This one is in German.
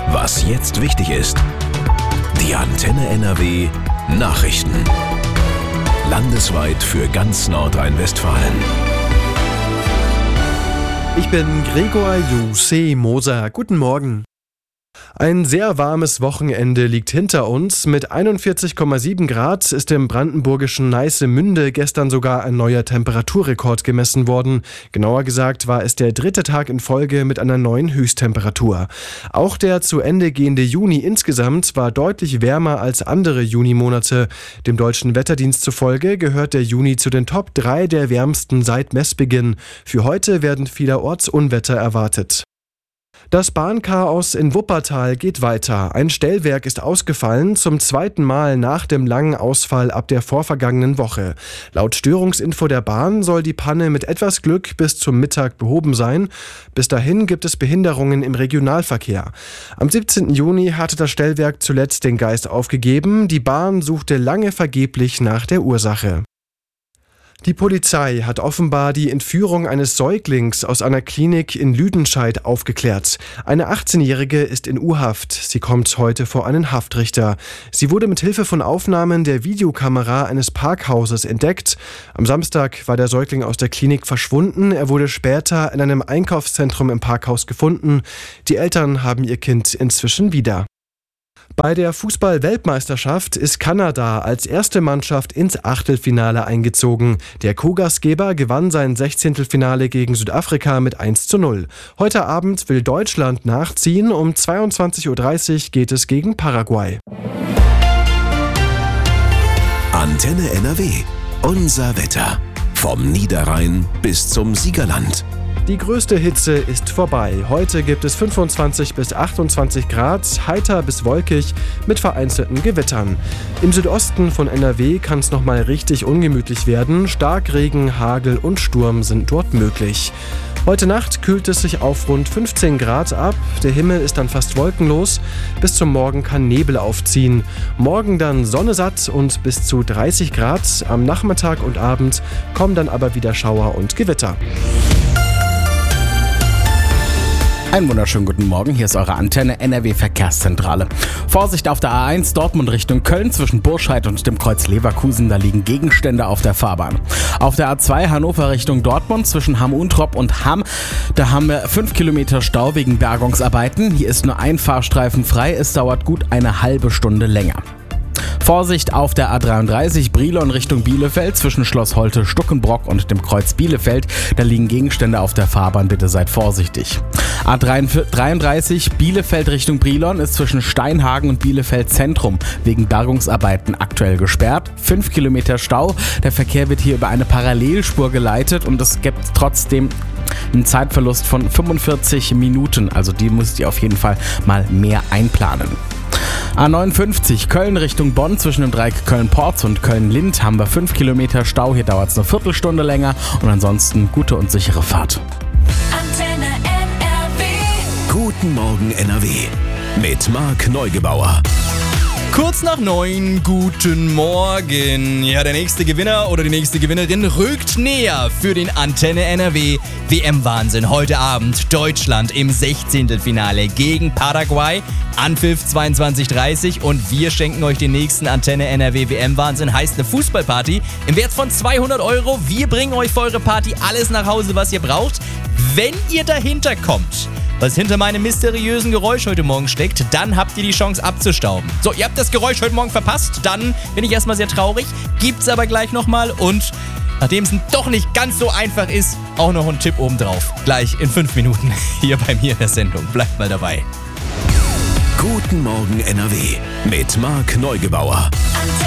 Was jetzt wichtig ist. Die Antenne NRW Nachrichten. Landesweit für ganz Nordrhein-Westfalen. Ich bin Gregor Moser. Guten Morgen. Ein sehr warmes Wochenende liegt hinter uns. Mit 41,7 Grad ist im brandenburgischen Neissemünde gestern sogar ein neuer Temperaturrekord gemessen worden. Genauer gesagt war es der 3. Tag in Folge mit einer neuen Höchsttemperatur. Auch der zu Ende gehende Juni insgesamt war deutlich wärmer als andere Junimonate. Dem Deutschen Wetterdienst zufolge gehört der Juni zu den Top 3 der wärmsten seit Messbeginn. Für heute werden vielerorts Unwetter erwartet. Das Bahnchaos in Wuppertal geht weiter. Ein Stellwerk ist ausgefallen, zum zweiten Mal nach dem langen Ausfall ab der vorvergangenen Woche. Laut Störungsinfo der Bahn soll die Panne mit etwas Glück bis zum Mittag behoben sein. Bis dahin gibt es Behinderungen im Regionalverkehr. Am 17. Juni hatte das Stellwerk zuletzt den Geist aufgegeben. Die Bahn suchte lange vergeblich nach der Ursache. Die Polizei hat offenbar die Entführung eines Säuglings aus einer Klinik in Lüdenscheid aufgeklärt. Eine 18-Jährige ist in U-Haft. Sie kommt heute vor einen Haftrichter. Sie wurde mit Hilfe von Aufnahmen der Videokamera eines Parkhauses entdeckt. Am Samstag war der Säugling aus der Klinik verschwunden. Er wurde später in einem Einkaufszentrum im Parkhaus gefunden. Die Eltern haben ihr Kind inzwischen wieder. Bei der Fußball-Weltmeisterschaft ist Kanada als erste Mannschaft ins Achtelfinale eingezogen. Der Co-Gastgeber gewann sein 16. Finale gegen Südafrika mit 1:0. Heute Abend will Deutschland nachziehen. Um 22:30 Uhr geht es gegen Paraguay. Antenne NRW. Unser Wetter. Vom Niederrhein bis zum Siegerland. Die größte Hitze ist vorbei. Heute gibt es 25 bis 28 Grad, heiter bis wolkig mit vereinzelten Gewittern. Im Südosten von NRW kann es nochmal richtig ungemütlich werden. Starkregen, Hagel und Sturm sind dort möglich. Heute Nacht kühlt es sich auf rund 15 Grad ab. Der Himmel ist dann fast wolkenlos. Bis zum Morgen kann Nebel aufziehen. Morgen dann Sonne satt und bis zu 30 Grad. Am Nachmittag und Abend kommen dann aber wieder Schauer und Gewitter. Einen wunderschönen guten Morgen, hier ist eure Antenne NRW Verkehrszentrale. Vorsicht auf der A1 Dortmund Richtung Köln zwischen Burscheid und dem Kreuz Leverkusen, da liegen Gegenstände auf der Fahrbahn. Auf der A2 Hannover Richtung Dortmund zwischen Hamm-Untrop und Hamm, da haben wir 5 Kilometer Stau wegen Bergungsarbeiten. Hier ist nur ein Fahrstreifen frei, es dauert gut eine halbe Stunde länger. Vorsicht auf der A33 Brilon Richtung Bielefeld zwischen Schloss Holte-Stuckenbrock und dem Kreuz Bielefeld. Da liegen Gegenstände auf der Fahrbahn, bitte seid vorsichtig. A33 Bielefeld Richtung Brilon ist zwischen Steinhagen und Bielefeld Zentrum wegen Bergungsarbeiten aktuell gesperrt. 5 Kilometer Stau. Der Verkehr wird hier über eine Parallelspur geleitet und es gibt trotzdem einen Zeitverlust von 45 Minuten. Also die müsst ihr auf jeden Fall mal mehr einplanen. A59 Köln Richtung Bonn zwischen dem Dreieck Köln-Porz und Köln-Lind haben wir 5 Kilometer Stau. Hier dauert es eine Viertelstunde länger und ansonsten gute und sichere Fahrt. Antenne NRW. Guten Morgen NRW. Mit Marc Neugebauer. Kurz nach 9, guten Morgen. Ja, der nächste Gewinner oder die nächste Gewinnerin rückt näher für den Antenne NRW WM-Wahnsinn. Heute Abend Deutschland im 16. Finale gegen Paraguay. Anpfiff 22:30 und wir schenken euch den nächsten Antenne NRW WM-Wahnsinn. Heißt eine Fußballparty im Wert von 200 €. Wir bringen euch für eure Party alles nach Hause, was ihr braucht. Wenn ihr dahinter kommt, was hinter meinem mysteriösen Geräusch heute Morgen steckt, dann habt ihr die Chance abzustauben. So, ihr habt das Geräusch heute Morgen verpasst, dann bin ich erstmal sehr traurig, gibt's aber gleich nochmal und nachdem es doch nicht ganz so einfach ist, auch noch ein Tipp obendrauf. Gleich in 5 Minuten hier bei mir in der Sendung. Bleibt mal dabei. Guten Morgen NRW mit Marc Neugebauer.